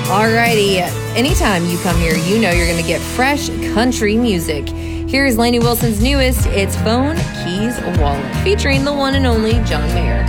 Alrighty, anytime you come here, you know you're going to get fresh country music. Here's Lainey Wilson's newest, it's Phone, Keys, Wallet, featuring the one and only John Mayer.